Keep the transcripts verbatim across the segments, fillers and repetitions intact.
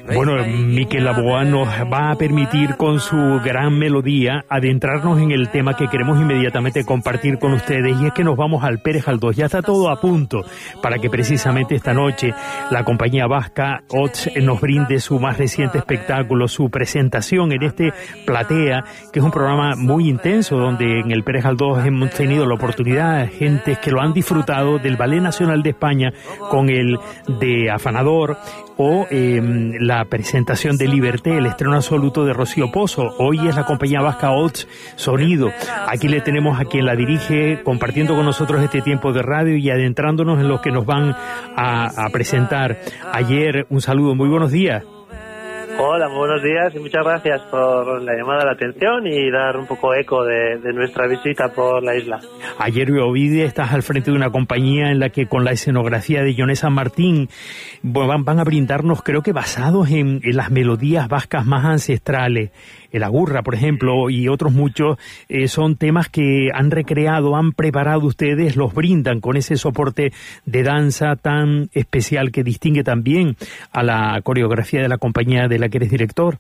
Bueno, Miquel Laboa nos va a permitir con su gran melodía adentrarnos en el tema que queremos inmediatamente compartir con ustedes, y es que nos vamos al Pérez Galdós. Ya está todo a punto para que precisamente esta noche la compañía vasca Ots nos brinde su más reciente espectáculo, su presentación en este Platea, que es un programa muy intenso donde en el Pérez Galdós hemos tenido la oportunidad, gente que lo han disfrutado del Ballet Nacional de España con el de Afanador, o eh, la presentación de Liberté, el estreno absoluto de Rocío Pozo. Hoy es la compañía vasca Ots Sonido. Aquí le tenemos a quien la dirige, compartiendo con nosotros este tiempo de radio y adentrándonos en lo que nos van a, a presentar. Ayer, un saludo, muy buenos días. Hola, muy buenos días y muchas gracias por la llamada, la atención y dar un poco eco de, de nuestra visita por la isla. Ayer, Ovidia, estás al frente de una compañía en la que con la escenografía de Joné San Martín van, van a brindarnos, creo que basados en, en las melodías vascas más ancestrales. El agurra, por ejemplo, y otros muchos, eh, son temas que han recreado, han preparado ustedes, los brindan con ese soporte de danza tan especial que distingue también a la coreografía de la compañía de la que eres director.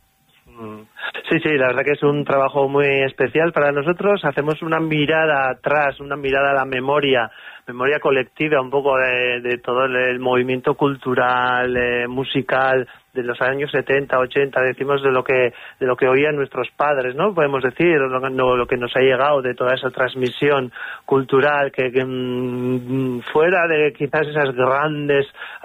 Sí, sí, la verdad que es un trabajo muy especial para nosotros. Hacemos una mirada atrás, una mirada a la memoria, memoria colectiva, un poco de, de todo el, el movimiento cultural, eh, musical de los años setenta, ochenta, decimos de lo que de lo que oían nuestros padres, ¿no? Podemos decir, lo, lo, lo que nos ha llegado de toda esa transmisión cultural que, que mmm, fuera de quizás esas grandes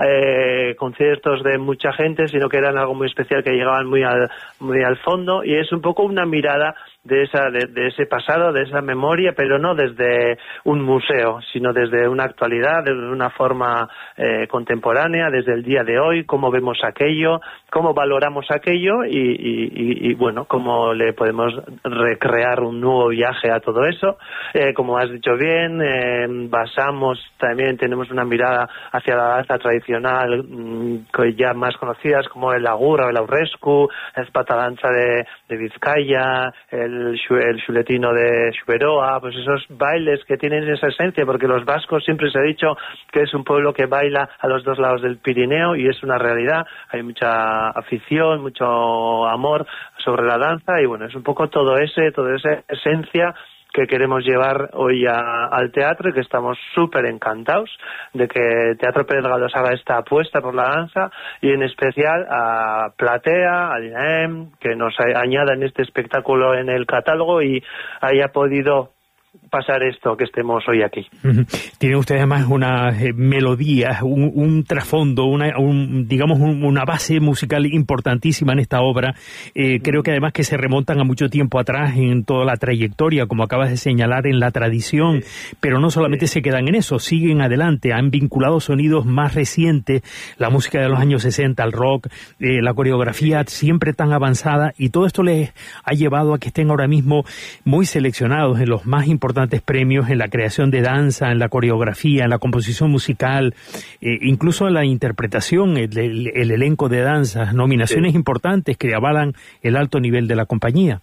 eh, conciertos de mucha gente, sino que eran algo muy especial, que llegaban muy al, muy al fondo, y es un poco una mirada de esa de, de ese pasado, de esa memoria, pero no desde un museo, sino desde una actualidad, desde una forma eh, contemporánea, desde el día de hoy, cómo vemos aquello, cómo valoramos aquello y, y, y, y bueno, cómo le podemos recrear un nuevo viaje a todo eso. Eh, como has dicho bien, eh, basamos también, tenemos una mirada hacia la danza tradicional, mmm, ya más conocidas como el agurra, el aurrescu, la espatadanza de, de Vizcaya, el el, el chuletino de Xuberoa, pues esos bailes que tienen esa esencia, porque los vascos siempre se ha dicho que es un pueblo que baila a los dos lados del Pirineo, y es una realidad. Hay mucha afición, mucho amor sobre la danza, y bueno, es un poco todo ese, toda esa esencia que queremos llevar hoy a, al teatro, y que estamos súper encantados de que Teatro Pérez Galdós haga esta apuesta por la danza, y en especial a Platea, al I N A E M, que nos añada en este espectáculo en el catálogo y haya podido pasar esto, que estemos hoy aquí. Uh-huh. Tienen ustedes además una eh, melodía, un, un trasfondo, una, un, digamos un, una base musical importantísima en esta obra. Eh, creo que además que se remontan a mucho tiempo atrás en toda la trayectoria, como acabas de señalar, en la tradición, sí. Pero no solamente sí. se quedan en eso, siguen adelante, han vinculado sonidos más recientes, la música de los años sesenta, el rock, eh, la coreografía sí. siempre tan avanzada, y todo esto les ha llevado a que estén ahora mismo muy seleccionados en los más importantes importantes premios en la creación de danza, en la coreografía, en la composición musical, eh, incluso en la interpretación, el, el, el elenco de danzas, nominaciones sí. importantes que avalan el alto nivel de la compañía.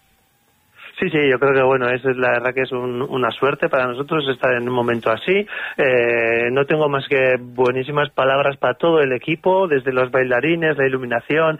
Sí, sí, yo creo que bueno, es la verdad que es un, una suerte para nosotros estar en un momento así. Eh, no tengo más que buenísimas palabras para todo el equipo, desde los bailarines, la iluminación,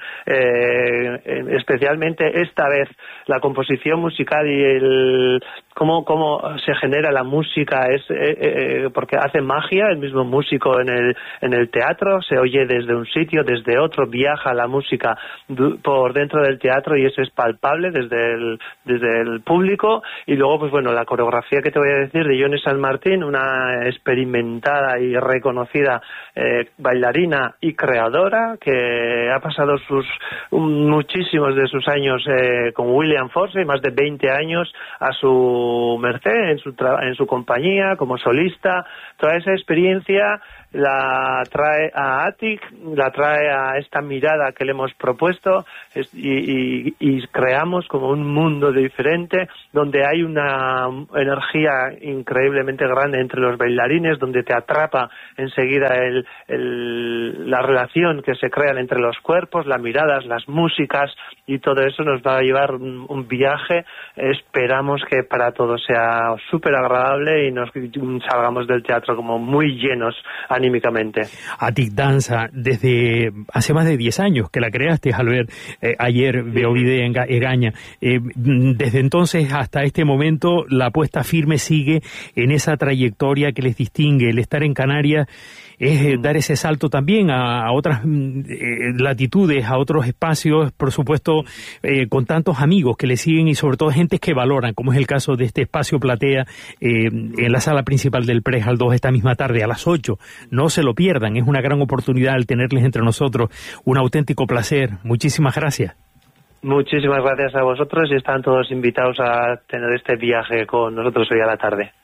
eh, especialmente esta vez la composición musical y el cómo cómo se genera la música, es eh, eh, porque hace magia el mismo músico en el en el teatro, se oye desde un sitio, desde otro, viaja la música por dentro del teatro, y eso es palpable desde el desde el público. Y luego pues bueno, la coreografía que te voy a decir de Joné San Martín, una experimentada y reconocida eh, bailarina y creadora que ha pasado sus um, muchísimos de sus años eh, con William Force, más de veinte años a su merced en su tra- en su compañía como solista. Toda esa experiencia la trae a Atik, la trae a esta mirada que le hemos propuesto, es, y, y, y creamos como un mundo diferente donde hay una energía increíblemente grande entre los bailarines, donde te atrapa enseguida el, el, la relación que se crean entre los cuerpos, las miradas, las músicas, y todo eso nos va a llevar un, un viaje. Esperamos que para todos sea súper agradable y nos salgamos del teatro como muy llenos a anímicamente. Atic Danza, desde hace más de diez años que la creaste, Albert, eh, ayer veo video en Egaña. Eh, desde entonces hasta este momento la apuesta firme sigue en esa trayectoria que les distingue. El estar en Canarias es eh, dar ese salto también a, a otras eh, latitudes, a otros espacios, por supuesto, eh, con tantos amigos que le siguen y sobre todo gente que valoran, como es el caso de este espacio Platea eh, en la sala principal del Perejal dos esta misma tarde a las ocho. No se lo pierdan, es una gran oportunidad el tenerles entre nosotros, un auténtico placer. Muchísimas gracias. Muchísimas gracias a vosotros y están todos invitados a tener este viaje con nosotros hoy a la tarde.